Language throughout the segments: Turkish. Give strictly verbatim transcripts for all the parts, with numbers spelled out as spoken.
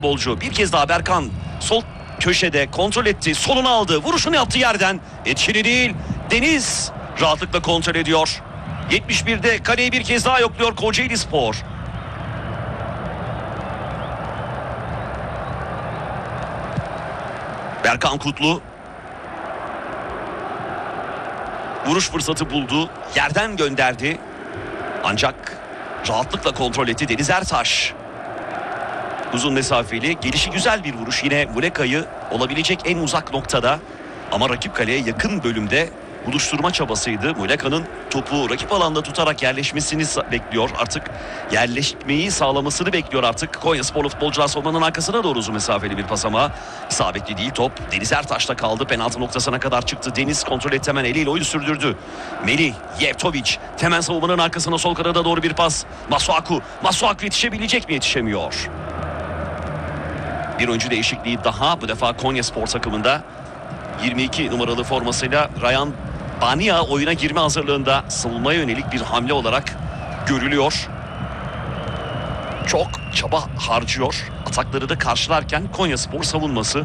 Bolcu bir kez daha Berkan sol köşede kontrol etti, solunu aldı, vuruşunu yaptı yerden, etkili değil. Deniz rahatlıkla kontrol ediyor. yetmiş birde kaleyi bir kez daha yokluyor Kocaelispor. Berkan Kutlu vuruş fırsatı buldu, yerden gönderdi, ancak rahatlıkla kontrol etti Deniz Ertaş. Uzun mesafeli, gelişi güzel bir vuruş. Yine Muleka'yı olabilecek en uzak noktada ama rakip kaleye yakın bölümde buluşturma çabasıydı. Muleka'nın topu rakip alanda tutarak yerleşmesini bekliyor. Artık yerleşmeyi sağlamasını bekliyor artık. Konyasporlu futbolcular savunmanın arkasına doğru uzun mesafeli bir pas ama isabetli değil top. Deniz Ertaş'ta kaldı. Penaltı noktasına kadar çıktı. Deniz kontrol etti, hemen eliyle oyunu sürdürdü. Melih Yevtovic hemen savunmanın arkasına sol kanada doğru bir pas. Masuaku. Masuaku yetişebilecek mi? Yetişemiyor. Bir oyuncu değişikliği daha bu defa Konyaspor takımında. yirmi iki numaralı formasıyla Ryan Bania oyuna girme hazırlığında, savunmaya yönelik bir hamle olarak görülüyor. Çok çaba harcıyor. Atakları da karşılarken Konyaspor savunması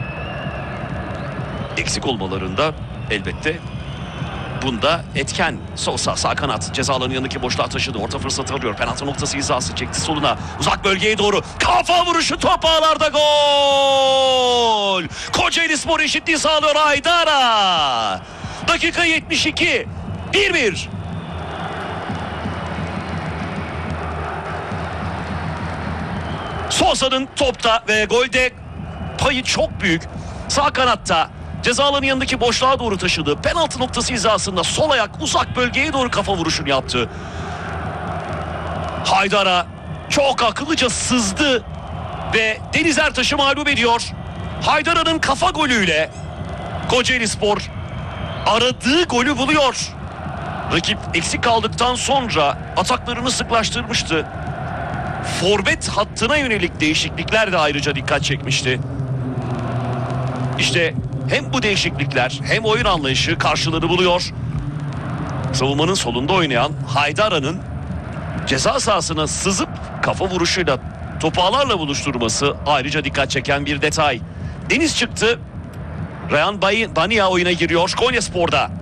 eksik olmalarında elbette bunda etken. Sosa sağ kanat ceza alanının yanındaki boşluğa taşıdı. Orta fırsatı arıyor. Penaltı noktası hizası çekti soluna. Uzak bölgeye doğru. Kafa vuruşu, top ağlarda, gol! Kocaelispor eşitliği sağlıyor Haydara. Dakika yetmiş iki. bir bir. Sosa'nın topta ve golde payı çok büyük. Sağ kanatta ceza alanının yanındaki boşluğa doğru taşıdı. Penaltı noktası hizasında sol ayak uzak bölgeye doğru kafa vuruşunu yaptı. Haydara çok akıllıca sızdı ve Deniz Ertaş'ı mağlup ediyor. Haydara'nın kafa golüyle Kocaelispor aradığı golü buluyor. Rakip eksik kaldıktan sonra ataklarını sıklaştırmıştı. Forvet hattına yönelik değişiklikler de ayrıca dikkat çekmişti. İşte hem bu değişiklikler hem oyun anlayışı karşılığını buluyor. Savunmanın solunda oynayan Haydara'nın ceza sahasına sızıp kafa vuruşuyla topu ağlarla buluşturması ayrıca dikkat çeken bir detay. Deniz çıktı. Ryan Bania oyuna giriyor Konyaspor'da.